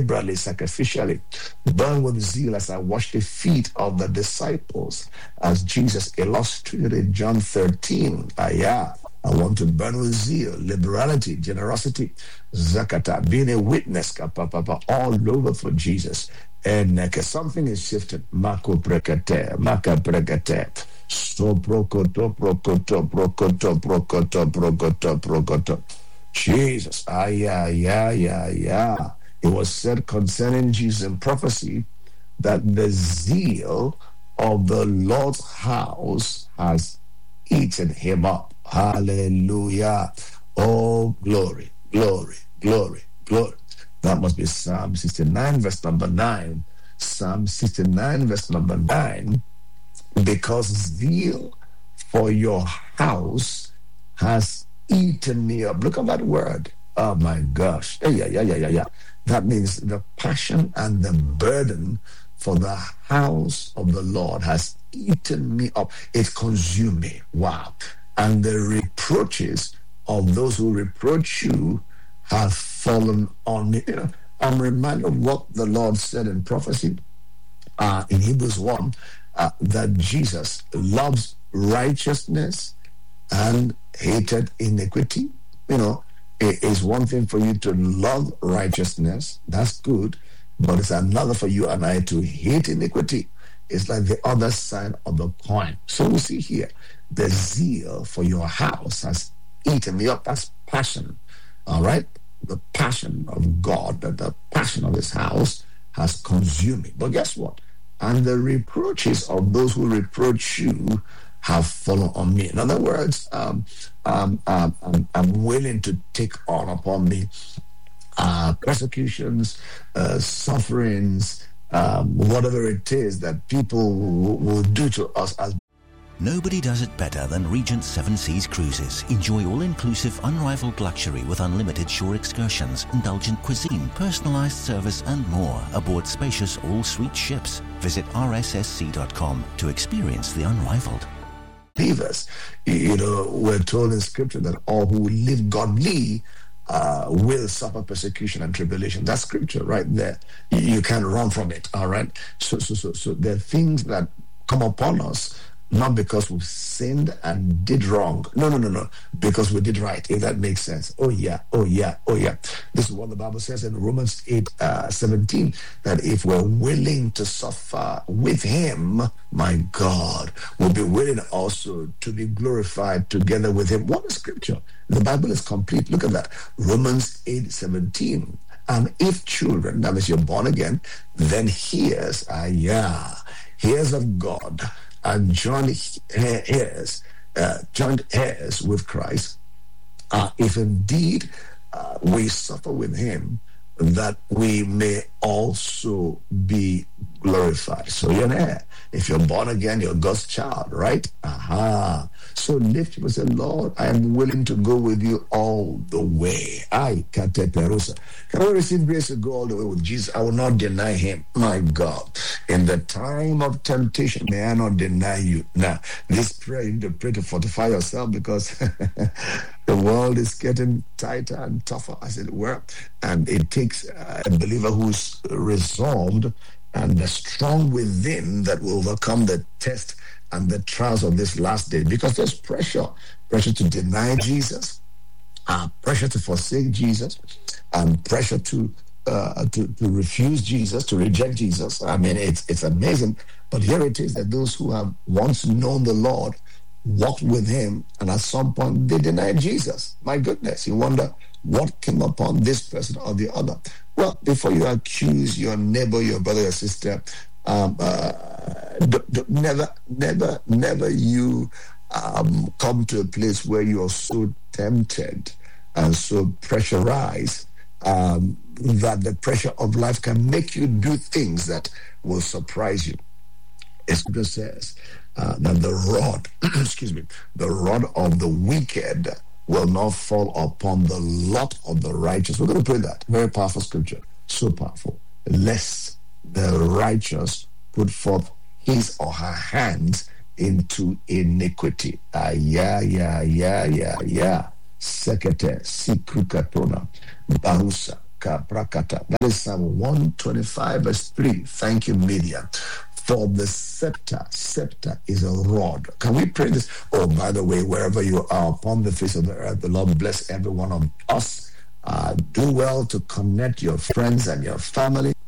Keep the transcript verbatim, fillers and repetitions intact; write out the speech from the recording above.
liberally, sacrificially. Burn with zeal as I wash the feet of the disciples, as Jesus illustrated in John thirteen. Ah, yeah. I want to burn with zeal, liberality, generosity, zakata, being a witness, kapapapa, all over for Jesus. And uh, something is shifted. Mako prekate, maka prekate. So prokoto, prokoto, prokoto, prokoto, prokoto, prokoto. Jesus, ah, yeah, yeah, yeah, yeah. It was said concerning Jesus in prophecy that the zeal of the Lord's house has eaten him up. Hallelujah. Oh, glory, glory, glory, glory. That must be Psalm sixty-nine, verse number nine. Psalm sixty-nine, verse number nine. Because zeal for your house has eaten me up. Look at that word. Oh my gosh. Yeah, yeah, yeah, yeah, yeah. That means the passion and the burden for the house of the Lord has eaten me up. It consumed me. Wow. And the reproaches of those who reproach you have fallen on me. You know, I'm reminded of what the Lord said in prophecy uh, in Hebrews one, uh, that Jesus loves righteousness and hated iniquity. You know, it is one thing for you to love righteousness. That's good. But it's another for you and I to hate iniquity. It's like the other side of the coin. So we see here, the zeal for your house has eaten me up. That's passion. All right? The passion of God, that the passion of his house has consumed me. But guess what? And the reproaches of those who reproach you have fallen on me. In other words, um, um, um, I'm, I'm willing to take on upon me uh, persecutions, uh, sufferings, um, whatever it is that people will, will do to us as. Nobody does it better than Regent Seven Seas Cruises. Enjoy all-inclusive, unrivaled luxury with unlimited shore excursions, indulgent cuisine, personalized service and more aboard spacious all-suite ships. Visit r s s c dot com to experience the unrivaled. Believers, you know, we're told in scripture that all who live godly uh, will suffer persecution and tribulation. That's scripture right there. You, you can't run from it, all right? So, so, so, so there are things that come upon us not because we've sinned and did wrong. No, no, no, no. Because we did right, if that makes sense. Oh, yeah, oh, yeah, oh, yeah. This is what the Bible says in Romans eight, uh, seventeen, that if we're willing to suffer with him, my God, we'll be willing also to be glorified together with him. What is scripture? The Bible is complete. Look at that. Romans eight, seventeen. And if children, that is, you're born again, then heirs, ah, yeah, heirs of God, and joint heirs, uh, joint heirs with Christ, uh, if indeed uh, we suffer with him, that we may also be glorified. So you're an heir. If you're born again, you're God's child, right? Aha. So lift up and say, Lord, I am willing to go with you all the way. I can't take Perusa. Can I receive grace to go all the way with Jesus? I will not deny him. My God. In the time of temptation, may I not deny you. Now, this prayer, you need to pray to fortify yourself, because the world is getting tighter and tougher, as it were. And it takes a believer who's resolved and strong within that will overcome the test and the trials of this last day. Because there's pressure. Pressure to deny Jesus, uh, pressure to forsake Jesus, and pressure to, uh, to to refuse Jesus, to reject Jesus. I mean, it's it's amazing. But here it is that those who have once known the Lord, walked with him, and at some point they denied Jesus. My goodness, you wonder what came upon this person or the other. Well, before you accuse your neighbor, your brother, your sister, um, uh, d- d- never, never, never you um, come to a place where you are so tempted and so pressurized um, that the pressure of life can make you do things that will surprise you. The scripture says uh, that the rod, excuse me, the rod of the wicked will not fall upon the lot of the righteous. We're going to pray that. Very powerful scripture. So powerful. Lest the righteous put forth his or her hands into iniquity. Ah, yeah, yeah, yeah, yeah, yeah. Sekete, sikrukatona, bahusa, Shaka Prakata. That is Psalm one twenty-five, verse three. Thank you, media. For the scepter, scepter is a rod. Can we pray this? Oh, by the way, wherever you are upon the face of the earth, the Lord bless every one of us. Uh, do well to connect your friends and your family